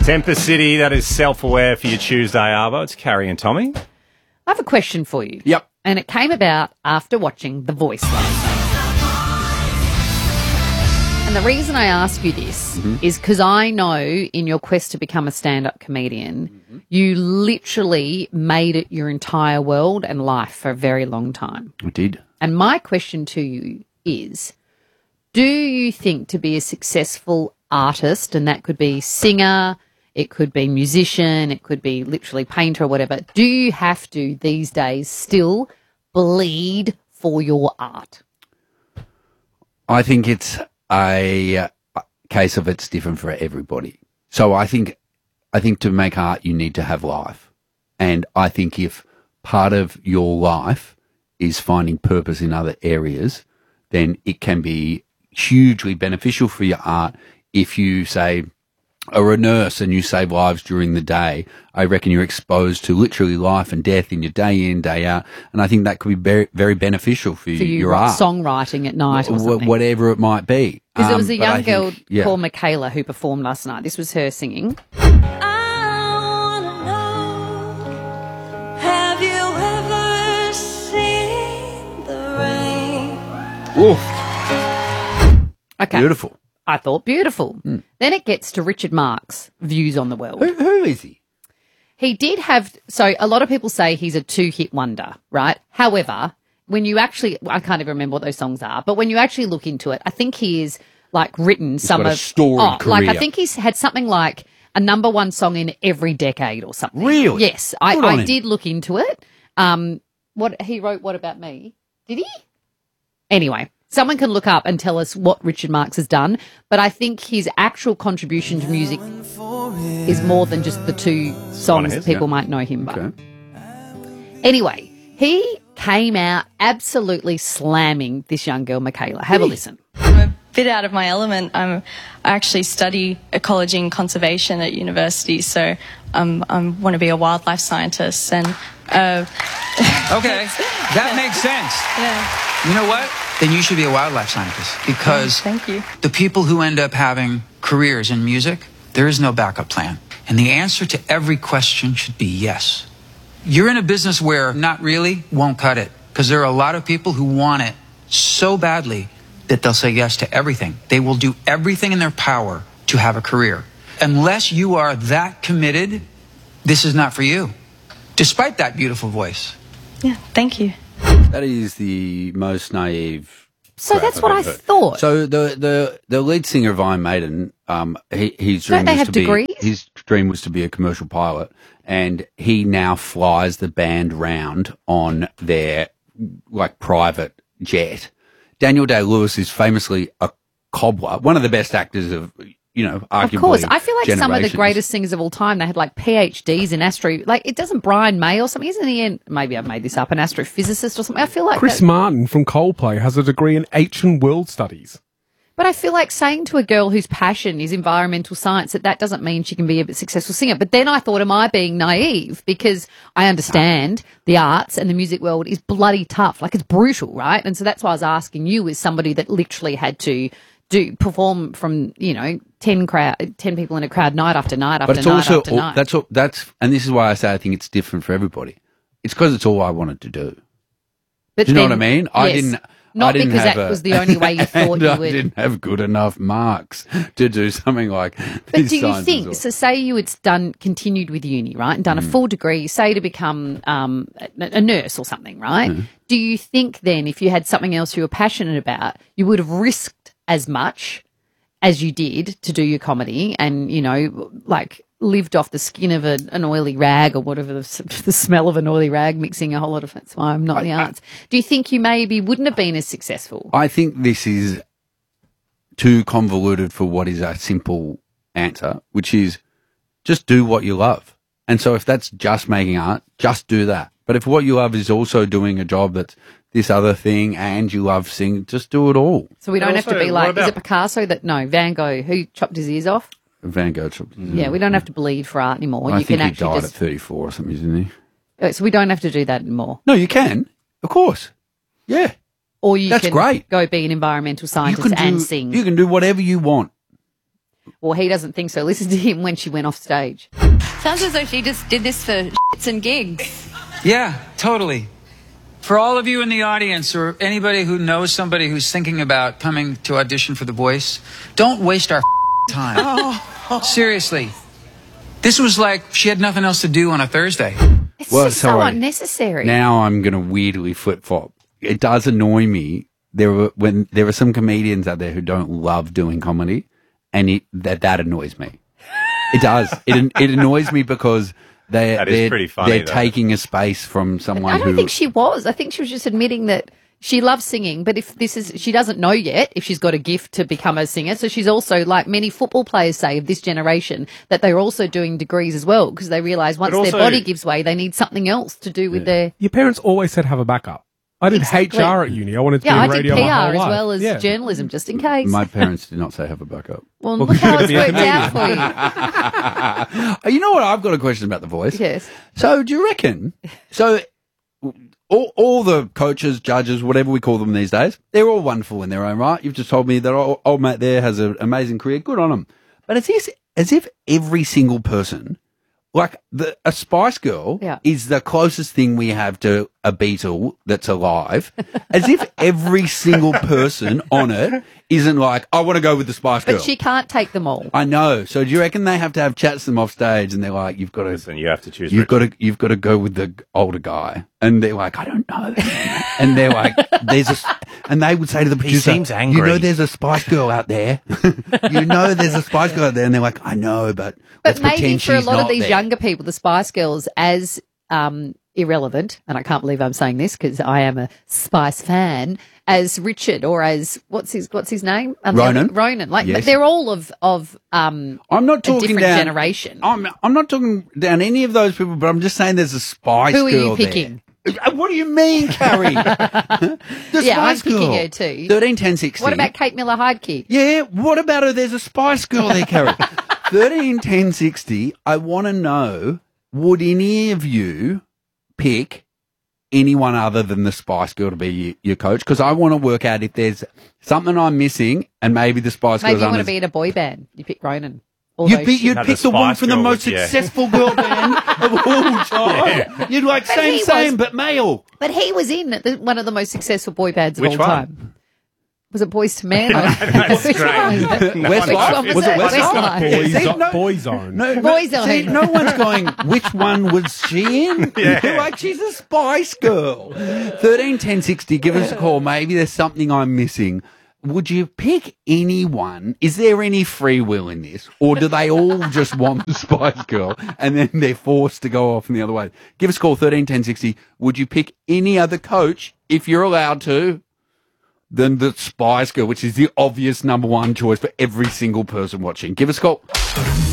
Tempest City, that is Self-Aware for your Tuesday, Arvo. It's Carrie and Tommy. I have a question for you. Yep. And it came about after watching The Voice last night. And the reason I ask you this is because I know in your quest to become a stand-up comedian, you literally made it your entire world and life for a very long time. I did. And my question to you is, do you think to be a successful artist, and that could be singer, it could be musician, it could be literally painter or whatever, do you have to these days still bleed for your art? I think it's a case of it's different for everybody. So I think to make art, you need to have life. And I think if part of your life is finding purpose in other areas, then it can be hugely beneficial for your art. If you, say, are a nurse and you save lives during the day, I reckon you're exposed to literally life and death in your day in, day out. And I think that could be very, very beneficial for your art. Songwriting at night or something. Whatever it might be. Because there was a young girl called Michaela who performed last night. This was her singing. Oof. Okay. Beautiful. I thought beautiful. Then it gets to Richard Marx' views on the world. Who is he? He did have, so a lot of people say he's a two-hit wonder, right? However, when you actually, I can't even remember what those songs are, but when you actually look into it, I think he is like written He's got a storied career. Like I think he's had something like a number one song in every decade or something. Really? Yes, I did look into it. What he wrote, What About Me? Did he? Anyway, someone can look up and tell us what Richard Marx has done, but I think his actual contribution to music is more than just the two songs that people might know him by. Okay. Anyway, he came out absolutely slamming this young girl, Michaela. Have a listen. I'm a bit out of my element. I actually study ecology and conservation at university, so I want to be a wildlife scientist. And okay, that makes sense. Yeah. You know what? Then you should be a wildlife scientist, because Thank you. the people who end up having careers in music, there is no backup plan. And the answer to every question should be yes. You're in a business where not really won't cut it, because there are a lot of people who want it so badly that they'll say yes to everything. They will do everything in their power to have a career. Unless you are that committed, this is not for you, despite that beautiful voice. Yeah, thank you. That is the most naive. So that's what I thought. So the lead singer of Iron Maiden, his dream Don't they was have to be degrees? his dream was to be a commercial pilot, and he now flies the band round on their like private jet. Daniel Day-Lewis is famously a cobbler, one of the best actors of, you know, arguably. Of course. I feel like some of the generations. greatest singers of all time, they had like PhDs in like, it doesn't Brian May or something, isn't he? Maybe I've made this up, an astrophysicist or something. I feel like Chris Martin from Coldplay has a degree in ancient world studies. But I feel like saying to a girl whose passion is environmental science that doesn't mean she can be a successful singer. But then I thought, am I being naive? Because I understand the arts and the music world is bloody tough. Like, it's brutal, right? And so that's why I was asking you, as somebody that literally had to perform from, you know, 10 people in a crowd night after night after But it's night also after night. that's and this is why I say I think it's different for everybody. It's because it's all I wanted to do. But Do you know then- what I mean? yes. Not because that was the only way you thought you I would. didn't have good enough marks to do something like But these do you sciences think, or- so say you had continued with uni, right, and done a full degree, say to become a nurse or something, right? Do you think then if you had something else you were passionate about, you would have risked as much as you did to do your comedy and, you know, like lived off the skin of an oily rag or whatever, the smell of an oily rag mixing a whole lot of, that's why I'm not in the arts. Do you think you maybe wouldn't have been as successful? I think this is too convoluted for what is a simple answer, which is just do what you love. And so if that's just making art, just do that. But if what you love is also doing a job that's this other thing and you love singing, just do it all. So we don't And have to also, be what like, about- is it Picasso Van Gogh, who chopped his ears off? Van Gogh. Yeah, we don't have to bleed for art anymore. I You think can he actually died just at 34 or something, isn't he? so we don't have to do that anymore. No, you can. Of course. Yeah. Or you That's can great. go be an environmental scientist and sing. You can do whatever you want. well, he doesn't think so. Listen to him when she went off stage. Sounds as though she just did this for shits and gigs. Yeah, totally. For all of you in the audience or anybody who knows somebody who's thinking about coming to audition for The Voice, don't waste our time. Seriously. This was like she had nothing else to do on a Thursday. It's Well, just so sorry. unnecessary. Now I'm going to weirdly flip-flop. It does annoy me. When there are some comedians out there who don't love doing comedy, and that annoys me. It does. It annoys me because That is pretty funny, they're though. taking a space from someone I don't who. think she was. I think she was just admitting that she loves singing, but if she doesn't know yet if she's got a gift to become a singer. So she's also, like many football players say of this generation, that they're also doing degrees as well because they realise once also- their body gives way, they need something else to do with their. Your parents always said have a backup. I did Exactly. HR at uni. I wanted to Yeah, be I in did radio PR my whole as life. well as Yeah. journalism, just in case. My parents did not say have a backup. well, Well, look how could it's it be a worked out for you. You know what? I've got a question about The Voice. Yes. So do you reckon? So all the coaches, judges, whatever we call them these days, they're all wonderful in their own right. You've just told me that old mate there has an amazing career. Good on him. But it's as if every single person, like a Spice Girl, Yeah. is the closest thing we have to a Beatle that's alive. As if every single person on it isn't like, I want to go with the Spice Girl. But she can't take them all. I know. So do you reckon they have to have chats to them off stage, and they're like, "You've got to, Listen, you have to choose. you've got to go with the older guy," and they're like, "I don't know," and they're like, and they would say to the producer, seems angry. "You know, there's a Spice Girl out there. You know, there's a Spice Girl out there," and they're like, "I know, but let's But maybe pretend for a she's lot of not these there." younger people, the Spice Girls, as irrelevant, and I can't believe I'm saying this because I am a Spice fan, as Richard or as what's his name? Ronan. Ronan. Like, Yes. but they're all of I'm not a talking different down. generation. I'm not talking down any of those people, but I'm just saying there's a Spice Who are Girl you picking? there. What do you mean, Carrie? The Yeah, I'm Spice picking Girl. her too. 13, 10, 60. What about Kate Miller Heidke? Yeah, what about her? There's a Spice Girl there, Carrie. 13, 10, 60. I want to know, would any of you pick anyone other than the Spice Girl to be your coach? Because I want to work out if there's something I'm missing, and maybe the Spice Maybe Girls you aren't want to as- be in a boy band. You pick Ronan. You'd pick No, the the one Spice from the Girl most would, yeah. successful girl band of all time. You'd like But he same, was- but male. But he was in one of the most successful boy bands of Which all one? time. Was it Boys to Men? That's Which great. one was it? No, Which Westlife. one Was it Westlife? Westlife? Boyzone. No, Boys but on. see, no one's going, which one was she in? You're like, she's a Spice Girl. 13 10 60, give us a call. Maybe there's something I'm missing. Would you pick anyone? Is there any free will in this? Or do they all just want the Spice Girl and then they're forced to go off in the other way? Give us a call, 13 10 60. Would you pick any other coach, if you're allowed to, than the Spice Girl, which is the obvious number one choice for every single person watching? Give us a call.